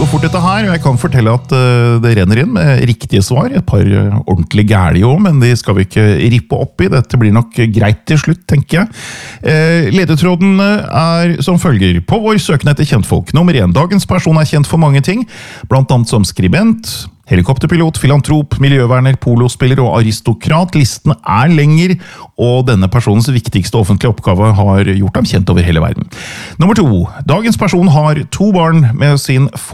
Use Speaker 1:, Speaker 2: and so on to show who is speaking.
Speaker 1: går fort dette her, og jeg kan fortelle at det renner inn med riktige svar. Et par ordentlig gærlige også, men de skal vi ikke rippe opp i. Dette blir nok greit til slutt, tenker jeg. Ledetråden er som følger. På vår søken etter kjentfolk. Nummer 1. Dagens person er kjent for mange ting, blant annet som skribent, helikopterpilot, filantrop, miljøverner, polospiller og aristokrat. Listen er lenger, og denne personens viktigste offentlige oppgave har gjort ham kjent over hele verden. Nummer 2. Dagens person har 2 barn med sin